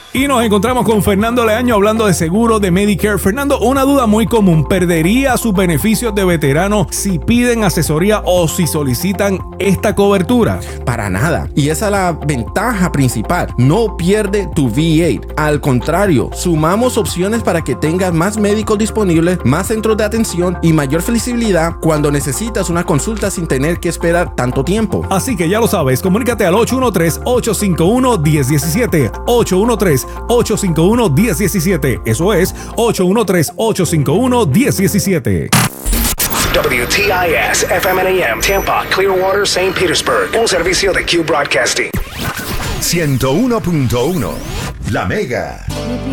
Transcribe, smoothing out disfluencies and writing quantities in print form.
Y nos encontramos con Fernando Leaño hablando de seguro de Medicare. Fernando, una duda muy común. ¿Perdería sus beneficios de veterano si piden asesoría o si solicitan esta cobertura? Para nada. Y esa es la ventaja principal. No pierde tu VA. Al contrario, sumamos opciones para que tengas más médicos disponibles, más centros de atención y mayor flexibilidad cuando necesitas una consulta sin tener que esperar tanto tiempo. Así que ya lo sabes, comunícate al 813-851-1017. 813-851-1017. Eso es 813-851-1017. WTIS FM&AM Tampa, Clearwater, St. Petersburg. Un servicio de Q Broadcasting. 101.1 La Mega.